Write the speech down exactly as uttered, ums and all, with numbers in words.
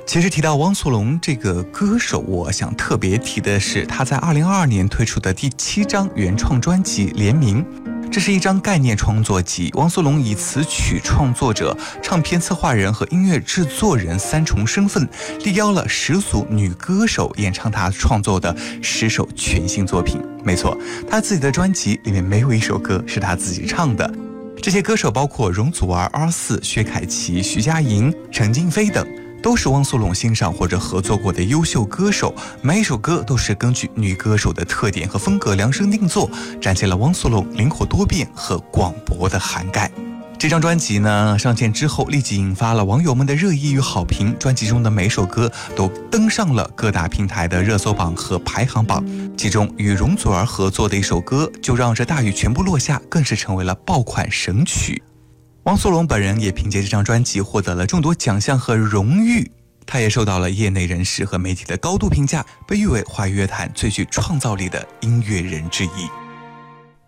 其实提到汪苏泷这个歌手，我想特别提的是他在二零二二年推出的第七张原创专辑《联名》。这是一张概念创作集，汪苏泷以词曲创作者、唱片策划人和音乐制作人三重身份，力邀了十组女歌手演唱他创作的十首全新作品。没错，他自己的专辑里面没有一首歌是他自己唱的。这些歌手包括容祖儿、二四、薛凯琪、徐佳莹、陈静飞等，都是汪苏泷欣赏或者合作过的优秀歌手，每一首歌都是根据女歌手的特点和风格量身定做，展现了汪苏泷灵活多变和广博的涵盖。这张专辑呢上线之后，立即引发了网友们的热议与好评。专辑中的每首歌都登上了各大平台的热搜榜和排行榜，其中与容祖儿合作的一首歌《就让这大雨全部落下》更是成为了爆款神曲。汪苏泷本人也凭借这张专辑获得了众多奖项和荣誉，他也受到了业内人士和媒体的高度评价，被誉为华语乐坛最具创造力的音乐人之一。